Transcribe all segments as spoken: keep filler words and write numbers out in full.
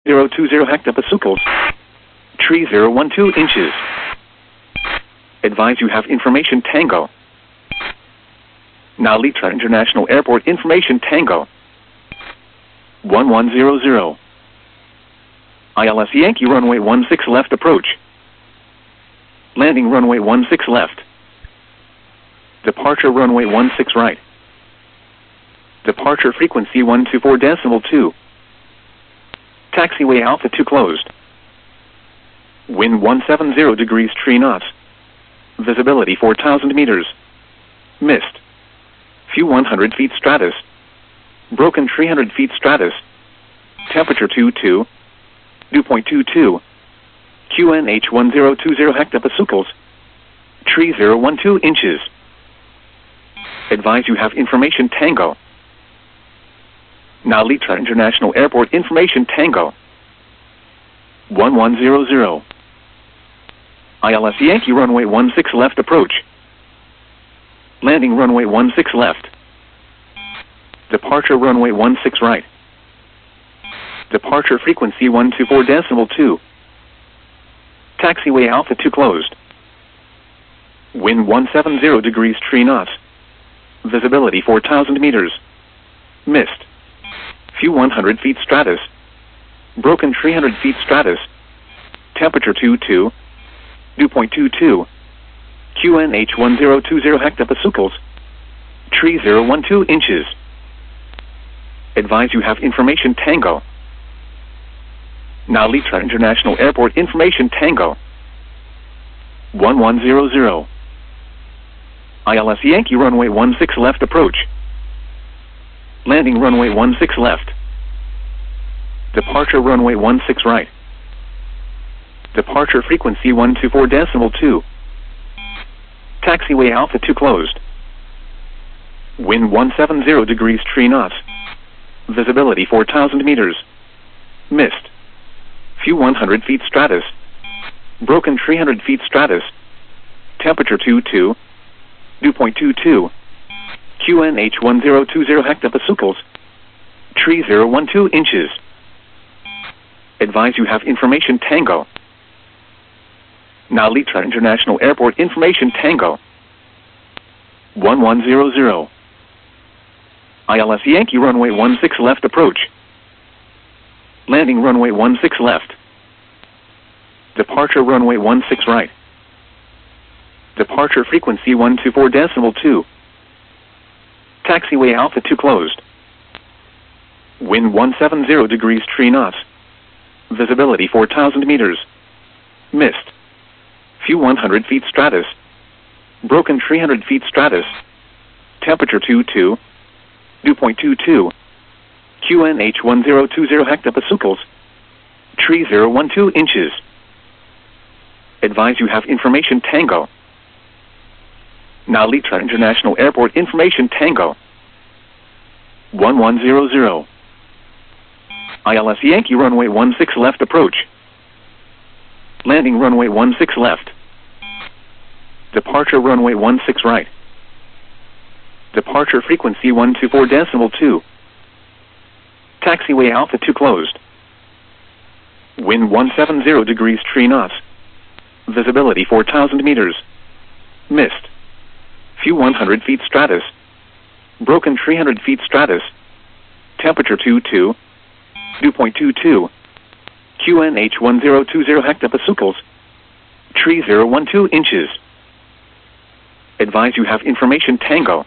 zero two zero hectopascals. Tree zero one two inches. Advise you have information Tango. Nalitra International Airport information Tango. one one zero zero. I L S Yankee runway one six left approach. Landing runway one six left. Departure runway one six right. Departure frequency one two four decimal two. Taxiway Alpha two closed. Wind one seven zero degrees three knots. Visibility four thousand meters. Mist. Few one hundred feet stratus. Broken three hundred feet stratus. Temperature two two. Dew point two two. Q N H one zero two zero hectopascals. Tree zero one two inches. Advise you have information Tango. Nalitra International Airport information Tango. one one zero zero. I L S Yankee runway one six left approach. Landing runway one six left. Departure runway one six right. Departure frequency one two four decimal two. Taxiway Alpha two closed. Wind one seven zero degrees three knots. Visibility four thousand meters. Mist. Few one hundred feet stratus. Broken three hundred feet stratus. Temperature two two. Dew point two two. Q N H one zero two zero hectopascals. Tree zero one two inches. Advise you have information Tango. Nalitra International Airport information Tango. one one zero zero. I L S Yankee runway one six left approach. Landing runway one six left. Departure runway one six right. Departure frequency one two four decimal two. Taxiway Alpha two closed. Wind one seven zero degrees three knots. Visibility four thousand meters. Mist. Few one hundred feet stratus. Broken three hundred feet stratus. Temperature two two. Dew point two two. Q N H one zero two zero hectopascals. Tree zero one two inches. Advise you have information Tango. Nalitra International Airport information Tango. one one zero zero. I L S Yankee runway one six left approach. Landing runway one six left. Departure runway one six right. Departure frequency one two four decimal two. Taxiway Alpha two closed. Wind one seven zero degrees three knots. Visibility four thousand meters. Mist. Few one hundred feet stratus. Broken three hundred feet stratus. Temperature two two. Dew point two two. Q N H one zero two zero hectopascals. Tree zero one two inches. Advise you have information Tango. Nalitra International Airport information Tango. one one zero zero. I L S Yankee runway one six left approach. Landing runway one six left. Departure runway one six right. Departure frequency one two four decimal two. Taxiway Alpha two closed. Wind one seven zero degrees three knots. Visibility four thousand meters. Mist. Few one hundred feet stratus. Broken three hundred feet stratus. Temperature two two. Dew point two two. Q N H one zero two zero hectopascals. Tree zero one two inches. Advise you have information Tango.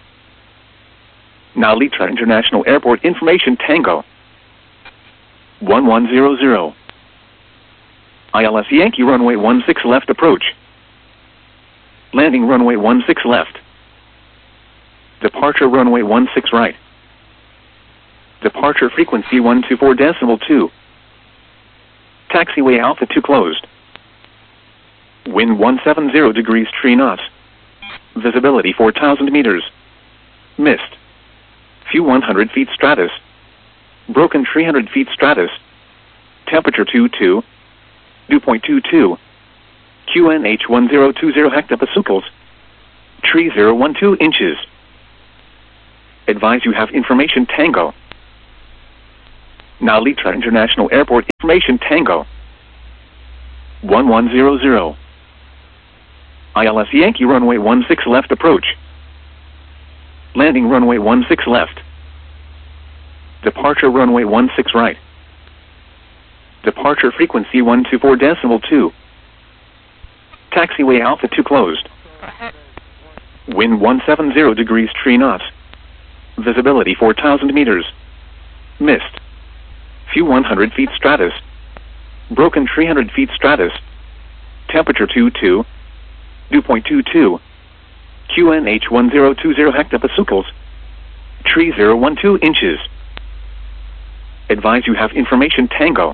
Nalitra International Airport information Tango. one one zero zero. I L S Yankee runway one six left approach. Landing runway one six left. Departure runway one six right. Departure frequency one two four decimal two. Taxiway Alpha two closed. Wind one seven zero degrees three knots. Visibility four thousand meters. Mist. Few one hundred feet stratus. Broken three hundred feet stratus. Temperature two two. Dew point two two. Q N H one zero two zero hectopascals. Tree zero one two inches. Advise you have information Tango. Now Litra International Airport information Tango. one one zero zero. I L S Yankee runway one six left approach. Landing runway one six left. Departure runway one six right. Departure frequency one two four decimal two. Taxiway Alpha two closed. Wind one seven zero degrees three knots. Visibility four thousand meters. Mist. Few one hundred feet stratus. Broken three hundred feet stratus. Temperature two two. Dew point two two. Q N H one zero two zero hectopascals. Tree zero one two inches. Advise you have information Tango.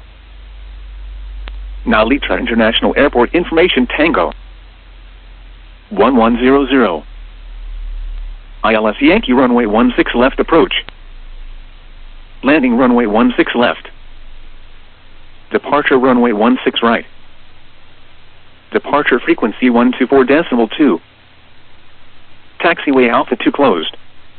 Now Litra International Airport information Tango. one one zero zero. I L S Yankee runway one six left approach. Landing runway one six left. Departure runway one six right. Departure frequency one two four decimal two. Taxiway Alpha two closed.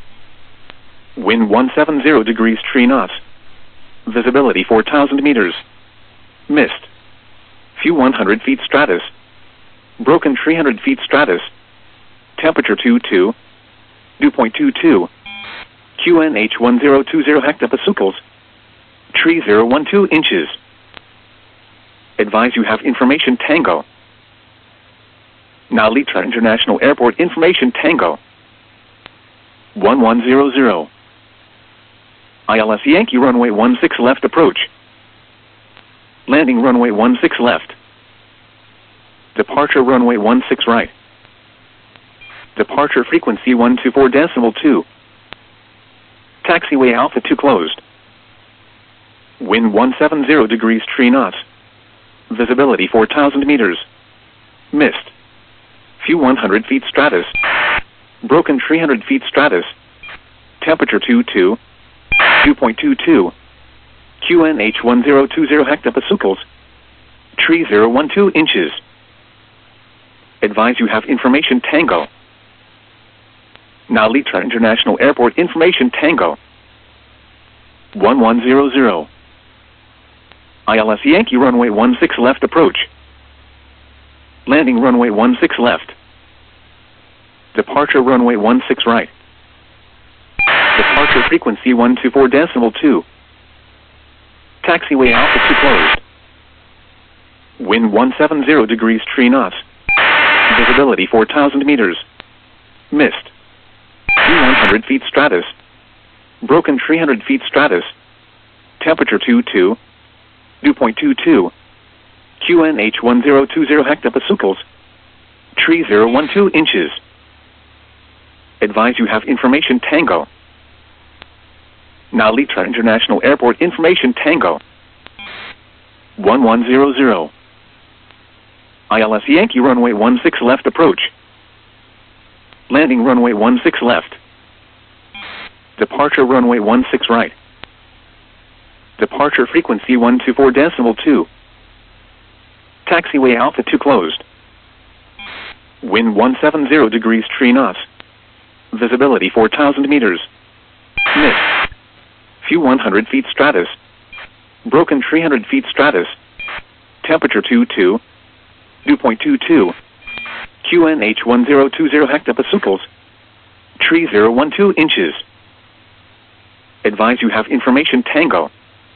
Wind one seven zero degrees three knots. Visibility four thousand meters. Mist. Few one hundred feet stratus. Broken three hundred feet stratus. Temperature two two. Dew point two two. Q N H one zero two zero hectopascals. Tree zero one two inches. Advise you have information Tango. Now Litra International Airport information Tango. one one zero zero. I L S Yankee runway one six left approach. Landing runway one six left. Departure runway one six right. Departure frequency one two four decimal two. Taxiway Alpha two closed. Wind one seven zero degrees three knots. Visibility four thousand meters. Mist. Few one hundred feet stratus. Broken three hundred feet stratus. Temperature two two. Dew point two two. Q N H one zero two zero hectopascals. Tree zero one two inches. Advise you have information Tango. Now Litra International Airport information Tango. one one zero zero. I L S Yankee runway one six left approach. Landing runway one six left. Departure runway one six right. Departure frequency one two four decimal two. Taxiway Alpha two closed. Wind one seven zero degrees three knots. Visibility four thousand meters. Mist. one hundred feet stratus. Broken three hundred feet stratus. Temperature two two. Dew point two two. Q N H one zero two zero hectopascals. Tree zero one two inches. Advise you have information Tango. Now Litra International Airport information Tango. one one zero zero. I L S Yankee runway one six left approach. Landing runway one six left. Departure runway one six right. Departure frequency one two four decimal two. Taxiway Alpha two closed. Wind one seven zero degrees three knots. Visibility four thousand meters. Mist. Few one hundred feet stratus. Broken three hundred feet stratus. Temperature two two. Dew point two two. Q N H one zero two zero hectopascals. Tree zero one two inches. Advise you have information Tango.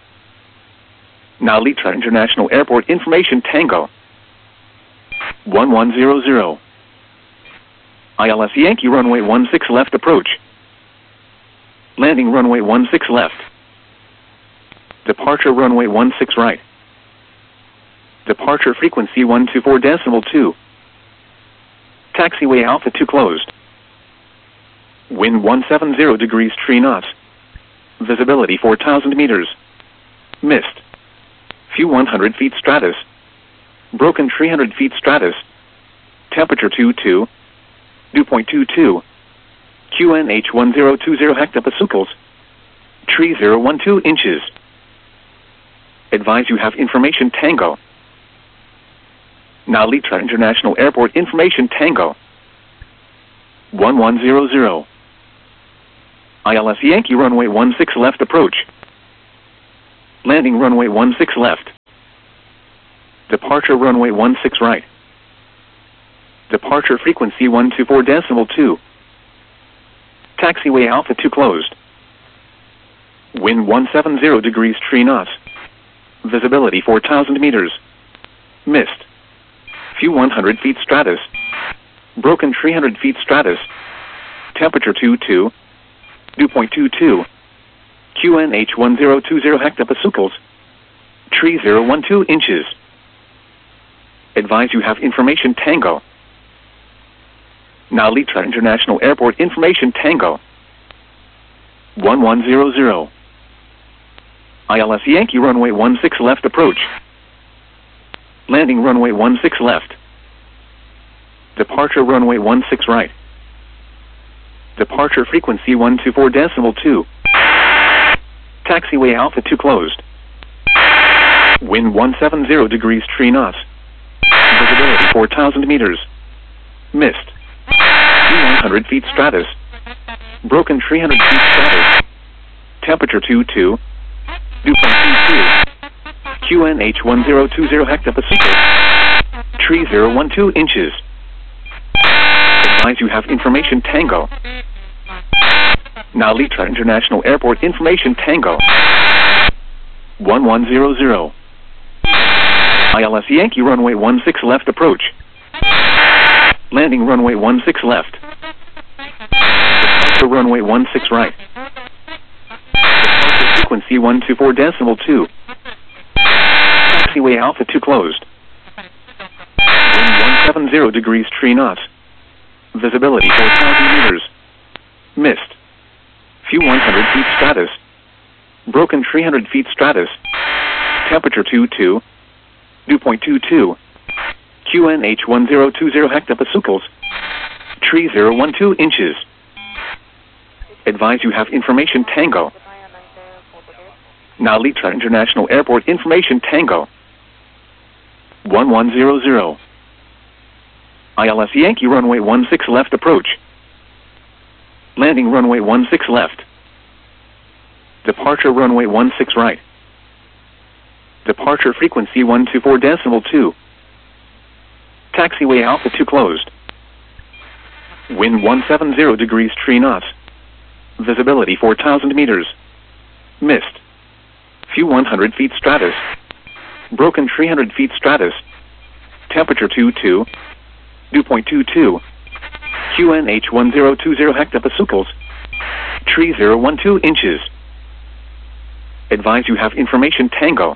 Now Litra International Airport information Tango. one one zero zero. I L S Yankee runway one six left approach. Landing runway one six left. Departure runway one six right. Departure frequency one two four decimal two. Taxiway Alpha two closed. Wind one seven zero degrees three knots. Visibility four thousand meters. Mist. Few one hundred feet stratus. Broken three hundred feet stratus. Temperature two two. Dew point two two. Q N H one zero two zero hectopascals. Tree zero one two inches. Advise you have information Tango. Now Litra International Airport information Tango. one one zero zero. I L S Yankee runway one six left approach. Landing runway one six left. Departure runway one six right. Departure frequency one two four decimal two. Taxiway Alpha two closed. Wind one seven zero degrees three knots. Visibility four thousand meters. Mist. Few one hundred feet stratus. Broken three hundred feet stratus. Temperature two two. Dew point two two. Q N H one zero two zero hectopascals. Tree zero one two inches. Advise you have information Tango. Now Litra International Airport information Tango. one one zero zero. I L S Yankee runway one six left approach. Landing runway one six left. Departure runway one six right. Departure frequency one two four decimal two. Taxiway Alpha two closed. Wind one seven zero degrees three knots. Visibility four thousand meters. Mist. one hundred feet stratus. Broken three hundred feet stratus. Temperature two two. Dew point two two. Q N H one zero two zero hectopascals. Tree zero one two inches. Advise you have information Tango. Now Litra International Airport information Tango. one one zero zero. I L S Yankee runway one six left approach. Landing runway one six left. Departure runway one six right. Departure frequency one two four decimal two. Taxiway Alpha two closed. Wind one seven zero degrees three knots. Visibility four thousand meters. Mist. Few one hundred feet stratus. Broken three hundred feet stratus. Temperature two two. Dew point two two. Q N H one zero two zero hectopascals. Tree zero one two inches. Advise you have information Tango. Now Litra International Airport information Tango. one one zero zero. I L S Yankee runway one six left approach. Landing runway one six left. Departure runway one six right. Departure frequency one two four decimal two. Taxiway Alpha two closed. Wind one seven zero degrees three knots. Visibility four thousand meters. Mist. Few one hundred feet stratus. Broken three hundred feet stratus. Temperature two two. Dew point two two. Q N H one zero two zero hectopascals. Tree zero one two inches. Advise you have information Tango.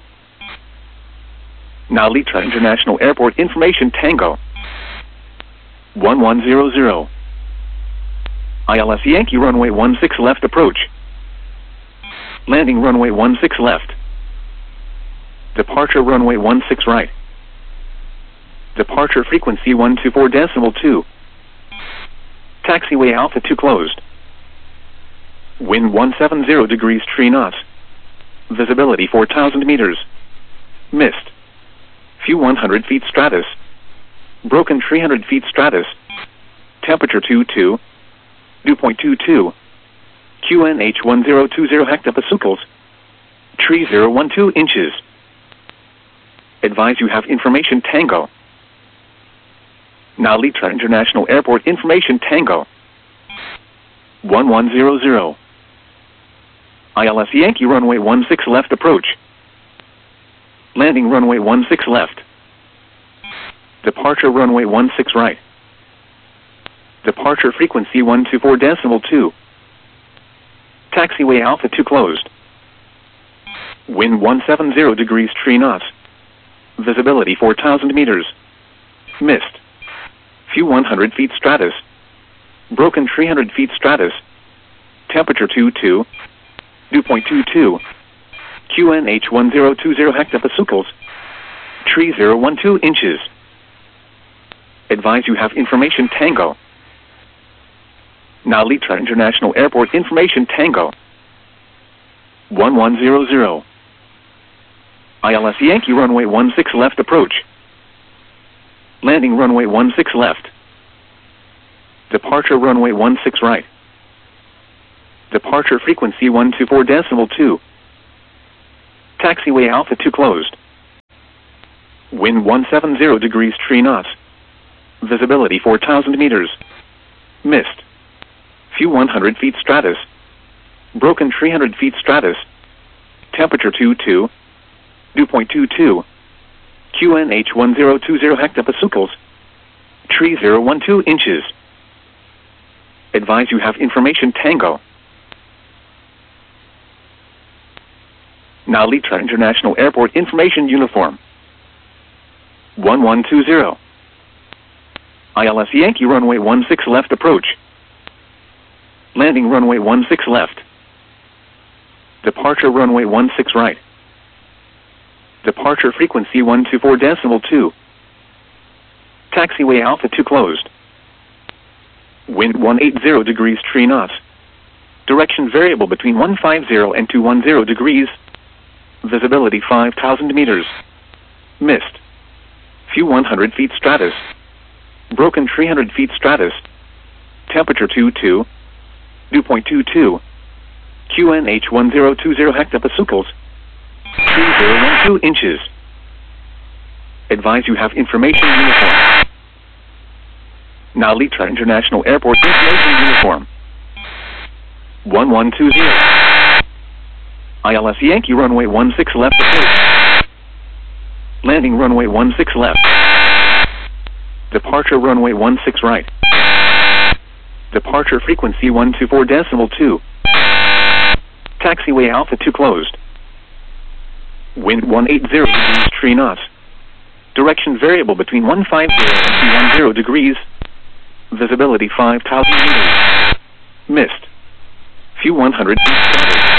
Now Litra International Airport information Tango. one one zero zero. I L S Yankee runway one six left approach. Landing runway one six left. Departure runway one six right. Departure frequency one two four decimal two. Taxiway Alpha two closed. Wind one seven zero degrees three knots. Visibility four thousand meters. Mist. Few one hundred feet stratus. Broken three hundred feet stratus. Temperature two two. Dew point two two. Q N H one zero two zero hectopascals. Tree zero one two inches. Advise you have information Tango. Now Litra International Airport information Tango. one one zero zero. I L S Yankee runway one six left approach. Landing runway one six left. Departure runway one six right. Departure frequency one two four decimal two. Taxiway Alpha two closed. Wind one seven zero degrees three knots. Visibility four thousand meters. Mist. Few one hundred feet stratus. Broken three hundred feet stratus. Temperature two two. Dew point two two. Q N H one zero two zero hectopascals. Tree zero one two inches. Advise you have information Tango. Now Litra International Airport information Tango. one one zero zero. I L S Yankee runway one six left approach. Landing runway one six left. Departure runway one six right. Departure frequency one two four decimal two. Taxiway Alpha two closed. Wind one seven zero degrees three knots. Visibility four thousand meters. Mist. Few one hundred feet stratus. Broken three hundred feet stratus. Temperature two two. Dew point two two. Q N H one zero two zero hectopascals. Tree zero one two inches. Advise you have information Tango. Now Litra International Airport Information Uniform. one one two zero. I L S Yankee runway one six left approach. Landing runway one six left. Departure runway one six right. Departure frequency one two four decimal two. Taxiway Alpha two closed. Wind one eighty degrees three knots. Direction variable between one fifty and two ten degrees. Visibility five thousand meters. Mist. Few one hundred feet stratus. Broken three hundred feet stratus. Temperature two two. Dew point two two. Q N H one zero two zero hectopascals. three zero one two inches. Advise you have information uniform. Now Litra International Airport Information Uniform. one one two zero. I L S Yankee runway one six left approach. Landing runway one six left. Departure runway one six right. Departure frequency one two four decimal two. Taxiway Alpha two closed. Wind one eighty degrees three knots. Direction variable between one fifty and two ten degrees. Visibility five thousand meters. Mist. Few one hundred feet.